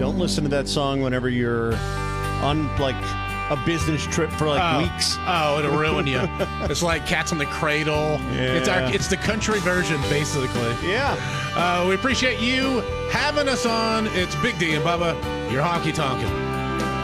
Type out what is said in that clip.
Don't listen to that song whenever you're on like a business trip for like weeks. Oh, it'll ruin you. It's like Cats in the Cradle. Yeah. It's the country version, basically. Yeah. We appreciate you having us on. It's Big D and Bubba, your honky tonkin'.